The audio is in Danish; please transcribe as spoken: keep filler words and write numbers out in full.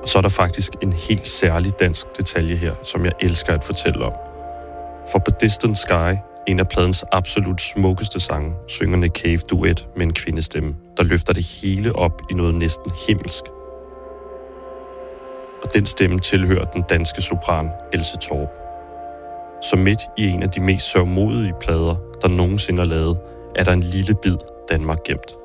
Og så er der faktisk en helt særlig dansk detalje her, som jeg elsker at fortælle om. For på Distant Sky, en af pladens absolut smukkeste sange, synger Nick Cave duet med en kvindestemme, der løfter det hele op i noget næsten himmelsk. Og den stemme tilhører den danske sopran Else Torp. Så midt i en af de mest sørgmodige plader, der nogensinde er lavet, er der en lille bid Danmark gemt.